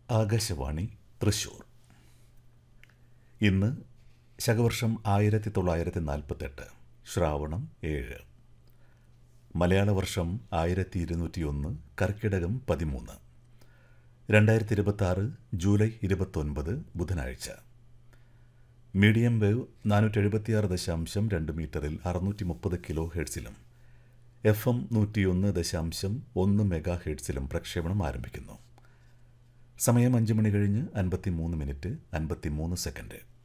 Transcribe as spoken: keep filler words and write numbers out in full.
ആകാശവാണി തൃശൂർ. ഇന്ന് ശകവർഷം ആയിരത്തി തൊള്ളായിരത്തി നാൽപ്പത്തെട്ട് ശ്രാവണം ഏഴ്, മലയാള വർഷം ആയിരത്തി ഇരുന്നൂറ്റിയൊന്ന് കർക്കിടകം പതിമൂന്ന്, രണ്ടായിരത്തി ഇരുപത്തി ആറ് ജൂലൈ ഇരുപത്തൊൻപത് ബുധനാഴ്ച. മീഡിയം വേവ് നാനൂറ്റി എഴുപത്തിയാറ് ദശാംശം രണ്ട് മീറ്ററിൽ അറുന്നൂറ്റി മുപ്പത് കിലോ ഹെർട്സിലും എഫ് എം നൂറ്റിയൊന്ന് ദശാംശം ഒന്ന് മെഗാ ഹെർട്സിലും പ്രക്ഷേപണം ആരംഭിക്കുന്നു. സമയം അഞ്ച് മണി കഴിഞ്ഞ് അൻപത്തി മൂന്ന് മിനിറ്റ് അൻപത്തി മൂന്ന് സെക്കൻഡ്.